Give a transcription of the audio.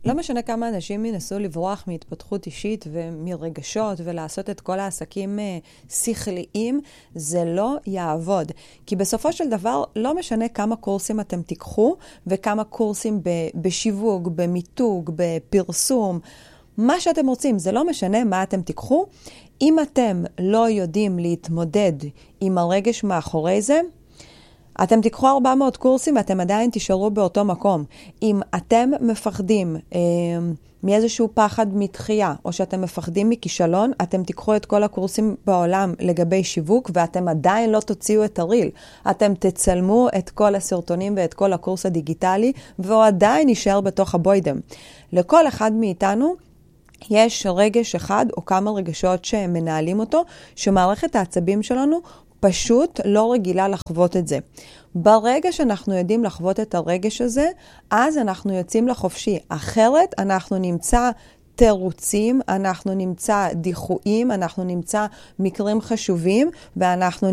לא משנה כמה אנשים ינסו לברוח מהתפתחות אישית ומרגשות ולעשות את כל העסקים שכליים, זה לא יעבוד. כי בסופו של דבר לא משנה כמה קורסים אתם תיקחו וכמה קורסים בשיווק, במיתוג, בפרסום, מה שאתם רוצים, זה לא משנה מה אתם תיקחו. אם אתם לא יודעים להתמודד עם הרגש מאחורי זה, אתם תיקחו 400 קורסים ואתם עדיין תישארו באותו מקום. אם אתם מפחדים מאיזשהו פחד מתחייה, או שאתם מפחדים מכישלון, אתם תיקחו את כל הקורסים בעולם לגבי שיווק, ואתם עדיין לא תוציאו את הריל. אתם תצלמו את כל הסרטונים ואת כל הקורס הדיגיטלי, והוא עדיין יישאר בתוך הבוידם. לכל אחד מאיתנו, יש רגש אחד או כמה רגשות שמנהלים אותו, שמערכת העצבים שלנו פשוט לא רגילה לחוות את זה. ברגע שאנחנו יודעים לחוות את הרגש הזה, אז אנחנו יוצאים לחופשי. אחרת אנחנו נמצא תירוצים, אנחנו נמצא דיחויים, אנחנו נמצא מקרים חשובים, ואנחנו